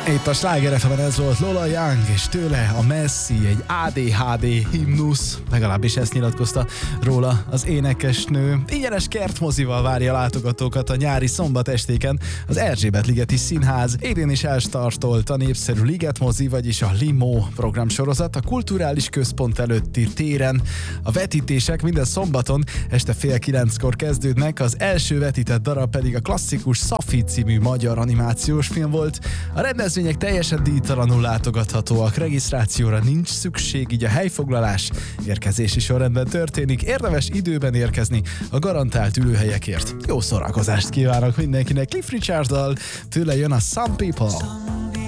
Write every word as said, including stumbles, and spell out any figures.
Itt a Sláger ef emen ez volt Lola Young, és tőle a Messi, egy á dé há dé himnusz, legalábbis ezt nyilatkozta róla az énekesnő. Ingyenes kertmozival várja a látogatókat a nyári szombatestéken az Erzsébet-ligeti Színház. Idén is elstartolt a népszerű Ligetmozi, vagyis a Limó programsorozat a kulturális központ előtti téren. A vetítések minden szombaton este fél kilenckor kezdődnek, az első vetített darab pedig a klasszikus Szafi című magyar animációs film volt. A rendezvények teljesen díjtalanul látogathatóak, regisztrációra nincs szükség, így a helyfoglalás érkezési sorrendben történik. Érdemes időben érkezni a garantált ülőhelyekért. Jó szórakozást kívánok mindenkinek, Cliff Richarddal, tőle jön a Some People.